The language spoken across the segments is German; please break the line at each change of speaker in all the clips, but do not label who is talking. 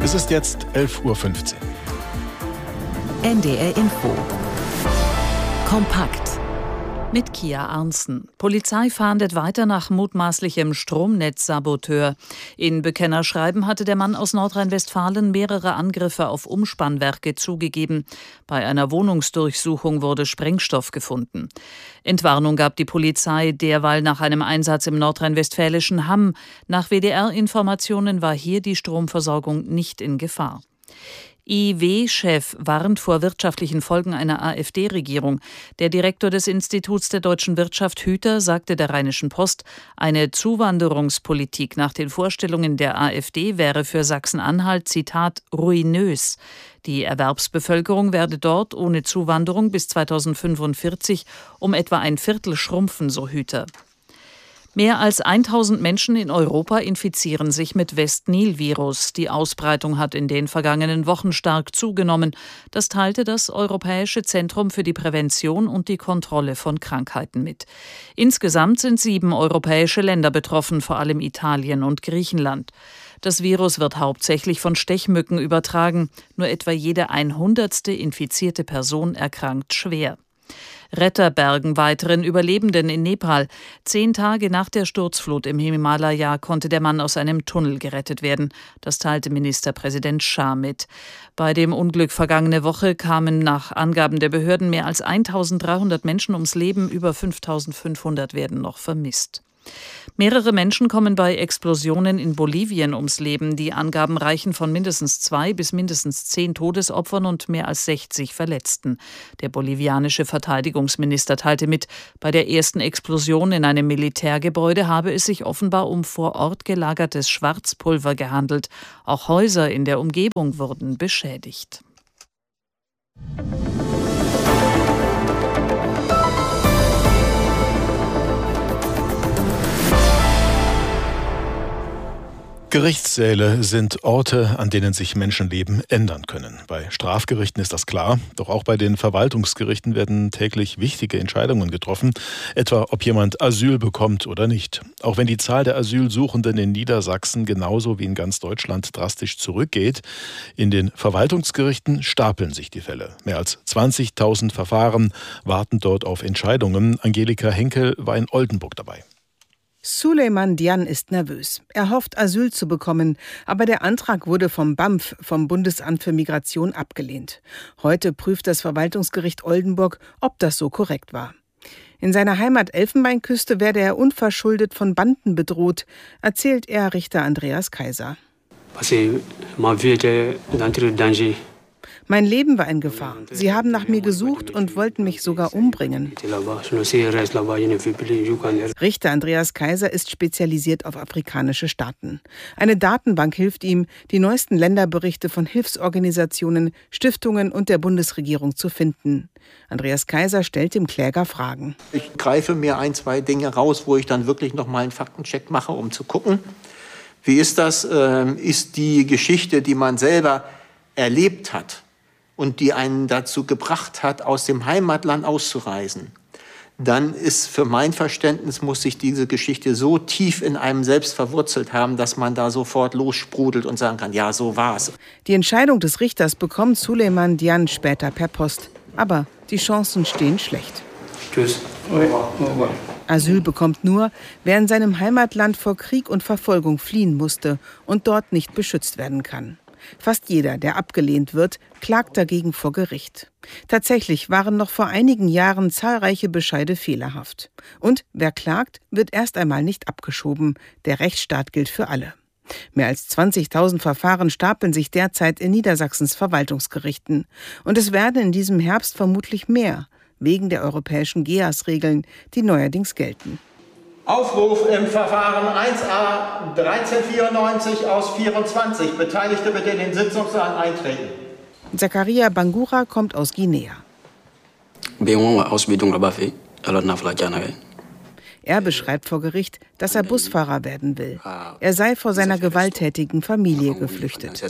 Es ist jetzt 11:15 Uhr.
NDR Info. Kompakt. Mit Kia Arnsten. Polizei fahndet weiter nach mutmaßlichem Stromnetzsaboteur. In Bekennerschreiben hatte der Mann aus Nordrhein-Westfalen mehrere Angriffe auf Umspannwerke zugegeben. Bei einer Wohnungsdurchsuchung wurde Sprengstoff gefunden. Entwarnung gab die Polizei derweil nach einem Einsatz im nordrhein-westfälischen Hamm. Nach WDR-Informationen war hier die Stromversorgung nicht in Gefahr. IW-Chef warnt vor wirtschaftlichen Folgen einer AfD-Regierung. Der Direktor des Instituts der deutschen Wirtschaft, Hüter, sagte der Rheinischen Post, eine Zuwanderungspolitik nach den Vorstellungen der AfD wäre für Sachsen-Anhalt, Zitat, ruinös. Die Erwerbsbevölkerung werde dort ohne Zuwanderung bis 2045 um etwa ein Viertel schrumpfen, so Hüter. Mehr als 1000 Menschen in Europa infizieren sich mit West-Nil-Virus. Die Ausbreitung hat in den vergangenen Wochen stark zugenommen. Das teilte das Europäische Zentrum für die Prävention und die Kontrolle von Krankheiten mit. Insgesamt sind 7 europäische Länder betroffen, vor allem Italien und Griechenland. Das Virus wird hauptsächlich von Stechmücken übertragen. Nur etwa jede 100. infizierte Person erkrankt schwer. Retter bergen weiteren Überlebenden in Nepal. 10 Tage nach der Sturzflut im Himalaya konnte der Mann aus einem Tunnel gerettet werden. Das teilte Ministerpräsident Shah mit. Bei dem Unglück vergangene Woche kamen nach Angaben der Behörden mehr als 1300 Menschen ums Leben, über 5500 werden noch vermisst. Mehrere Menschen kommen bei Explosionen in Bolivien ums Leben. Die Angaben reichen von mindestens 2 bis mindestens 10 Todesopfern und mehr als 60 Verletzten. Der bolivianische Verteidigungsminister teilte mit, bei der ersten Explosion in einem Militärgebäude habe es sich offenbar um vor Ort gelagertes Schwarzpulver gehandelt. Auch Häuser in der Umgebung wurden beschädigt.
Gerichtssäle sind Orte, an denen sich Menschenleben ändern können. Bei Strafgerichten ist das klar, doch auch bei den Verwaltungsgerichten werden täglich wichtige Entscheidungen getroffen, etwa ob jemand Asyl bekommt oder nicht. Auch wenn die Zahl der Asylsuchenden in Niedersachsen genauso wie in ganz Deutschland drastisch zurückgeht, in den Verwaltungsgerichten stapeln sich die Fälle. Mehr als 20.000 Verfahren warten dort auf Entscheidungen. Angelika Henkel war in Oldenburg dabei.
Suleyman Dian ist nervös. Er hofft, Asyl zu bekommen, aber der Antrag wurde vom BAMF, vom Bundesamt für Migration, abgelehnt. Heute prüft das Verwaltungsgericht Oldenburg, ob das so korrekt war. In seiner Heimat Elfenbeinküste werde er unverschuldet von Banden bedroht, erzählt er Richter Andreas Kaiser. Mein Leben war in Gefahr. Sie haben nach mir gesucht und wollten mich sogar umbringen. Richter Andreas Kaiser ist spezialisiert auf afrikanische Staaten. Eine Datenbank hilft ihm, die neuesten Länderberichte von Hilfsorganisationen, Stiftungen und der Bundesregierung zu finden. Andreas Kaiser stellt dem Kläger Fragen.
Ich greife mir 1, 2 Dinge raus, wo ich dann wirklich noch mal einen Faktencheck mache, um zu gucken, wie ist das? Ist die Geschichte, die man selber erlebt hat, und die einen dazu gebracht hat, aus dem Heimatland auszureisen, dann ist für mein Verständnis, muss sich diese Geschichte so tief in einem selbst verwurzelt haben, dass man da sofort lossprudelt und sagen kann, ja, so war's.
Die Entscheidung des Richters bekommt Suleyman Dian später per Post. Aber die Chancen stehen schlecht.
Tschüss.
Asyl bekommt nur, wer in seinem Heimatland vor Krieg und Verfolgung fliehen musste und dort nicht beschützt werden kann. Fast jeder, der abgelehnt wird, klagt dagegen vor Gericht. Tatsächlich waren noch vor einigen Jahren zahlreiche Bescheide fehlerhaft. Und wer klagt, wird erst einmal nicht abgeschoben. Der Rechtsstaat gilt für alle. Mehr als 20.000 Verfahren stapeln sich derzeit in Niedersachsens Verwaltungsgerichten. Und es werden in diesem Herbst vermutlich mehr, wegen der europäischen GEAS-Regeln, die neuerdings gelten.
Aufruf im Verfahren 1a 1394 aus 24. Beteiligte bitte in den Sitzungssaal eintreten.
Zakaria Bangura kommt aus Guinea. Er beschreibt vor Gericht, dass er Busfahrer werden will. Er sei vor seiner gewalttätigen Familie geflüchtet.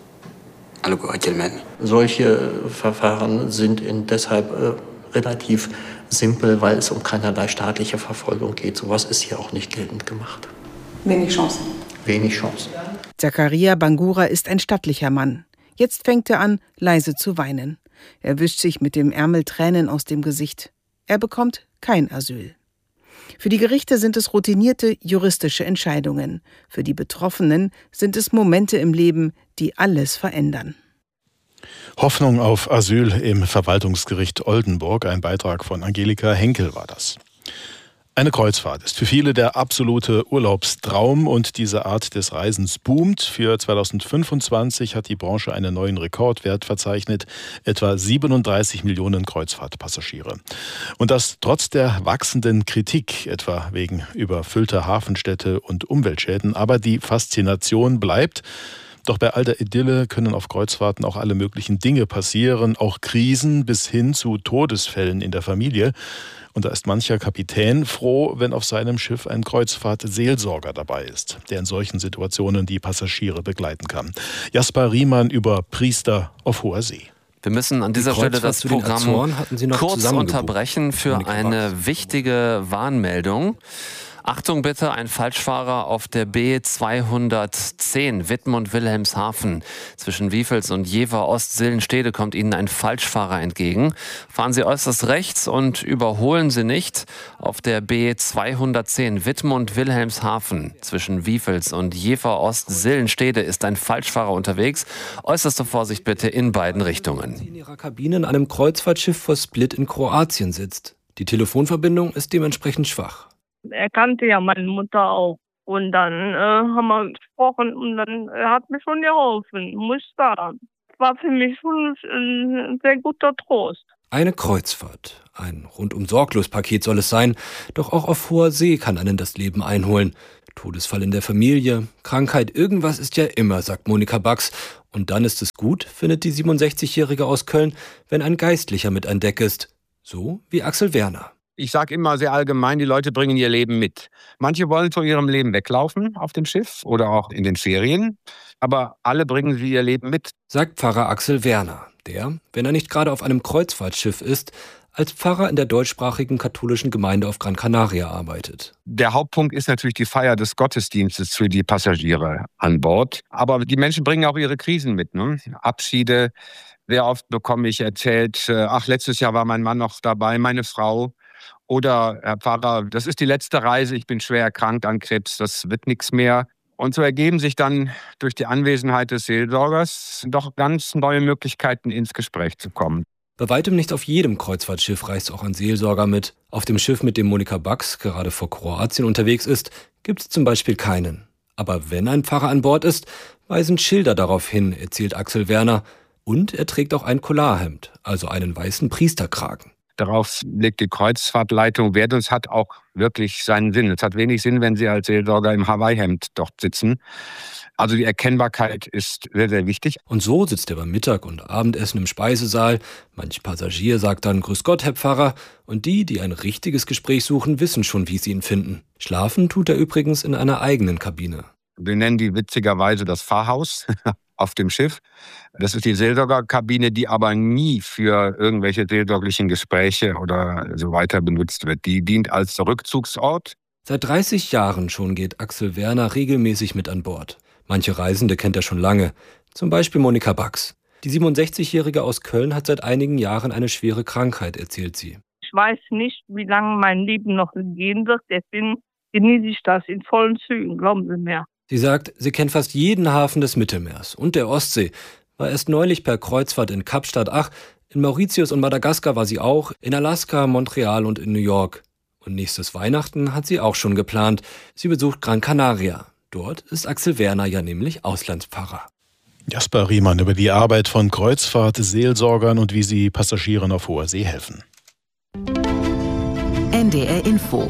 Solche Verfahren sind deshalb relativ simpel, weil es um keinerlei staatliche Verfolgung geht. Sowas ist hier auch nicht geltend gemacht.
Wenig Chancen.
Wenig Chancen.
Zakaria Bangura ist ein stattlicher Mann. Jetzt fängt er an, leise zu weinen. Er wischt sich mit dem Ärmel Tränen aus dem Gesicht. Er bekommt kein Asyl. Für die Gerichte sind es routinierte juristische Entscheidungen. Für die Betroffenen sind es Momente im Leben, die alles verändern.
Hoffnung auf Asyl im Verwaltungsgericht Oldenburg. Ein Beitrag von Angelika Henkel war das. Eine Kreuzfahrt ist für viele der absolute Urlaubstraum und diese Art des Reisens boomt. Für 2025 hat die Branche einen neuen Rekordwert verzeichnet, etwa 37 Millionen Kreuzfahrtpassagiere. Und das trotz der wachsenden Kritik, etwa wegen überfüllter Hafenstädte und Umweltschäden. Aber die Faszination bleibt. Doch bei all der Idylle können auf Kreuzfahrten auch alle möglichen Dinge passieren, auch Krisen bis hin zu Todesfällen in der Familie. Und da ist mancher Kapitän froh, wenn auf seinem Schiff ein Kreuzfahrtseelsorger dabei ist, der in solchen Situationen die Passagiere begleiten kann. Jasper Riemann über Priester auf hoher See.
Wir müssen an dieser Stelle das Programm kurz unterbrechen für eine wichtige Warnmeldung. Achtung bitte, ein Falschfahrer auf der B210 Wittmund-Wilhelmshaven. Zwischen Wiefels und Jever-Ost-Sillenstede kommt Ihnen ein Falschfahrer entgegen. Fahren Sie äußerst rechts und überholen Sie nicht. Auf der B210 Wittmund-Wilhelmshaven zwischen Wiefels und Jever-Ost-Sillenstede ist ein Falschfahrer unterwegs. Äußerste Vorsicht bitte in beiden Richtungen.
In ihrer Kabine in einem Kreuzfahrtschiff vor Split in Kroatien sitzt. Die Telefonverbindung ist dementsprechend schwach.
Er kannte ja meine Mutter auch. Und dann haben wir gesprochen und dann hat mir schon geholfen, muss ich sagen. War für mich schon ein sehr guter Trost.
Eine Kreuzfahrt, ein Rundum-Sorglos-Paket soll es sein, doch auch auf hoher See kann einen das Leben einholen. Todesfall in der Familie, Krankheit, irgendwas ist ja immer, sagt Monika Bax. Und dann ist es gut, findet die 67-Jährige aus Köln, wenn ein Geistlicher mit an Deck ist. So wie Axel Werner.
Ich sage immer sehr allgemein, die Leute bringen ihr Leben mit. Manche wollen von ihrem Leben weglaufen auf dem Schiff oder auch in den Ferien, aber alle bringen sie ihr Leben mit.
Sagt Pfarrer Axel Werner, der, wenn er nicht gerade auf einem Kreuzfahrtschiff ist, als Pfarrer in der deutschsprachigen katholischen Gemeinde auf Gran Canaria arbeitet.
Der Hauptpunkt ist natürlich die Feier des Gottesdienstes für die Passagiere an Bord. Aber die Menschen bringen auch ihre Krisen mit, ne? Abschiede. Sehr oft bekomme ich erzählt, letztes Jahr war mein Mann noch dabei, meine Frau. Oder, Herr Pfarrer, das ist die letzte Reise, ich bin schwer erkrankt an Krebs, das wird nichts mehr. Und so ergeben sich dann durch die Anwesenheit des Seelsorgers doch ganz neue Möglichkeiten, ins Gespräch zu kommen.
Bei weitem nicht auf jedem Kreuzfahrtschiff reist auch ein Seelsorger mit. Auf dem Schiff, mit dem Monika Bax gerade vor Kroatien unterwegs ist, gibt es zum Beispiel keinen. Aber wenn ein Pfarrer an Bord ist, weisen Schilder darauf hin, erzählt Axel Werner. Und er trägt auch ein Collarhemd, also einen weißen Priesterkragen.
Darauf legt die Kreuzfahrtleitung Wert und es hat auch wirklich seinen Sinn. Es hat wenig Sinn, wenn Sie als Seelsorger im Hawaii-Hemd dort sitzen. Also die Erkennbarkeit ist sehr, sehr wichtig.
Und so sitzt er beim Mittag- und Abendessen im Speisesaal. Manch Passagier sagt dann Grüß Gott, Herr Pfarrer. Und die ein richtiges Gespräch suchen, wissen schon, wie sie ihn finden. Schlafen tut er übrigens in einer eigenen Kabine.
Wir nennen die witzigerweise das Pfarrhaus auf dem Schiff. Das ist die Seelsorgerkabine, die aber nie für irgendwelche seelsorglichen Gespräche oder so weiter benutzt wird. Die dient als Rückzugsort.
Seit 30 Jahren schon geht Axel Werner regelmäßig mit an Bord. Manche Reisende kennt er schon lange, zum Beispiel Monika Bax. Die 67-Jährige aus Köln hat seit einigen Jahren eine schwere Krankheit, erzählt sie.
Ich weiß nicht, wie lange mein Leben noch gehen wird, deswegen genieße ich das in vollen Zügen, glauben Sie mir.
Sie sagt, sie kennt fast jeden Hafen des Mittelmeers und der Ostsee, war erst neulich per Kreuzfahrt in Kapstadt, in Mauritius und Madagaskar war sie auch, in Alaska, Montreal und in New York. Und nächstes Weihnachten hat sie auch schon geplant. Sie besucht Gran Canaria. Dort ist Axel Werner ja nämlich Auslandspfarrer.
Jasper Riemann über die Arbeit von Kreuzfahrtseelsorgern und wie sie Passagieren auf hoher See helfen.
NDR Info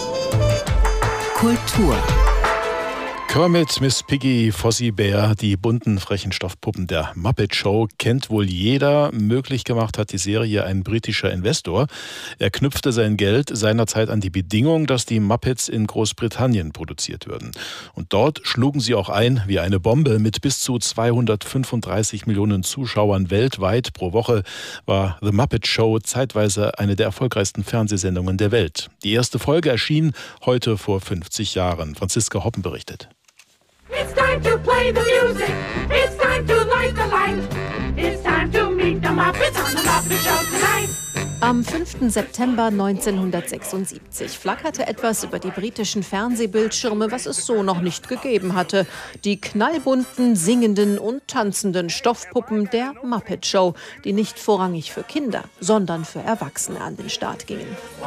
Kultur.
Kermit, Miss Piggy, Fozzie Bear, die bunten, frechen Stoffpuppen der Muppet Show kennt wohl jeder. Möglich gemacht hat die Serie ein britischer Investor. Er knüpfte sein Geld seinerzeit an die Bedingung, dass die Muppets in Großbritannien produziert würden. Und dort schlugen sie auch ein wie eine Bombe. Mit bis zu 235 Millionen Zuschauern weltweit pro Woche war The Muppet Show zeitweise eine der erfolgreichsten Fernsehsendungen der Welt. Die erste Folge erschien heute vor 50 Jahren. Franziska Hoppen berichtet.
It's time
time to play the music. It's time to light the light. It's time to meet the Muppets on the Muppet Show tonight.
Am 5. September 1976 flackerte etwas über die britischen Fernsehbildschirme, was es so noch nicht gegeben hatte. Die knallbunten, singenden und tanzenden Stoffpuppen der Muppet Show, die nicht vorrangig für Kinder, sondern für Erwachsene an den Start gingen.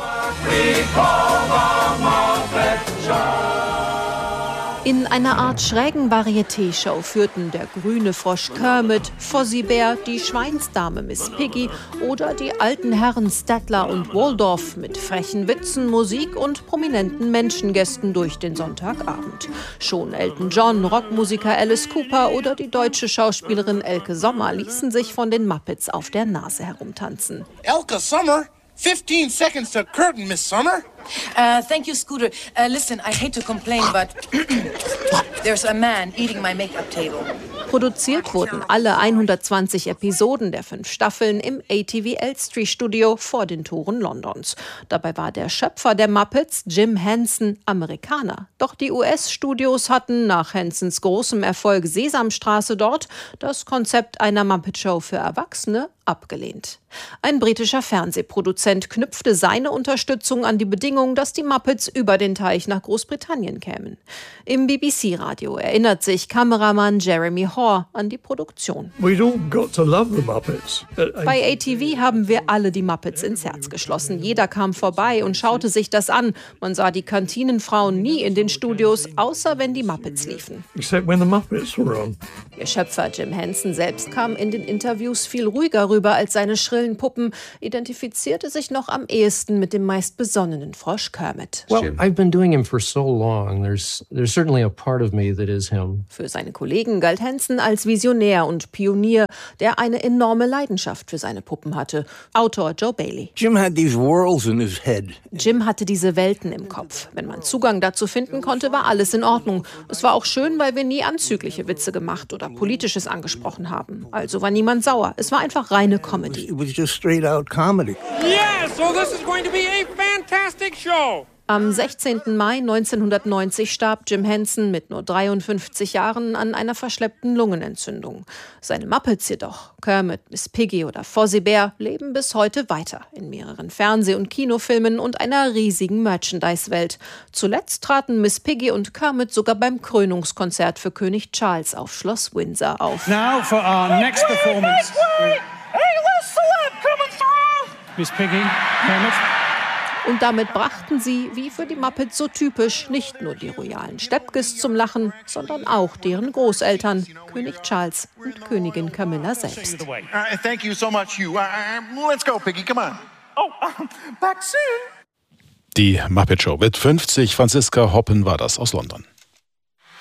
In einer Art schrägen Varieté-Show führten der grüne Frosch Kermit, Fozzie Bear, die Schweinsdame Miss Piggy oder die alten Herren Statler und Waldorf mit frechen Witzen, Musik und prominenten Menschengästen durch den Sonntagabend. Schon Elton John, Rockmusiker Alice Cooper oder die deutsche Schauspielerin Elke Sommer ließen sich von den Muppets auf der Nase herumtanzen.
Elke Sommer? 15 seconds to curtain, Miss Sommer.
Thank you, Scooter. Listen, I hate to complain, but there's a man eating my makeup table.
Produziert wurden alle 120 Episoden der 5 Staffeln im ATV Elstree Studio vor den Toren Londons. Dabei war der Schöpfer der Muppets, Jim Henson, Amerikaner. Doch die US-Studios hatten nach Hensons großem Erfolg Sesamstraße dort das Konzept einer Muppet-Show für Erwachsene abgelehnt. Ein britischer Fernsehproduzent knüpfte seine Unterstützung an die Bedingung, dass die Muppets über den Teich nach Großbritannien kämen. Im BBC-Radio erinnert sich Kameramann Jeremy Hoare an die Produktion. Bei ATV haben wir alle die Muppets ins Herz geschlossen. Jeder kam vorbei und schaute sich das an. Man sah die Kantinenfrauen nie in den Studios, außer wenn die Muppets liefen. Ihr Schöpfer Jim Henson selbst kam in den Interviews viel ruhiger rüber als seine schrillen Puppen, identifizierte sich noch am ehesten mit dem meist besonnenen Frosch Kermit.
Well, I've been doing him for so long. There's certainly a part of me that is him.
Für seine Kollegen galt Henson als Visionär und Pionier, der eine enorme Leidenschaft für seine Puppen hatte. Autor Joe Bailey.
Jim had these worlds in his head.
Jim hatte diese Welten im Kopf. Wenn man Zugang dazu finden konnte, war alles in Ordnung. Es war auch schön, weil wir nie anzügliche Witze gemacht oder Politisches angesprochen haben. Also war niemand sauer. Es war einfach reine Comedy.
It was just straight out comedy.
Yeah, so this is going to be a fantastic show.
Am 16. Mai 1990 starb Jim Henson mit nur 53 Jahren an einer verschleppten Lungenentzündung. Seine Muppets jedoch, Kermit, Miss Piggy oder Fozzie Bear, leben bis heute weiter in mehreren Fernseh- und Kinofilmen und einer riesigen Merchandise-Welt. Zuletzt traten Miss Piggy und Kermit sogar beim Krönungskonzert für König Charles auf Schloss Windsor auf.
Now for our next performance. Hey, little celeb coming through! Miss Piggy, Kermit.
Und damit brachten sie, wie für die Muppets so typisch, nicht nur die royalen Steppkes zum Lachen, sondern auch deren Großeltern, König Charles und Königin Camilla selbst.
Thank you so much, Hugh. Let's go, Piggy, come on.
Oh, back soon.
Die Muppet Show mit 50. Franziska Hoppen war das aus London.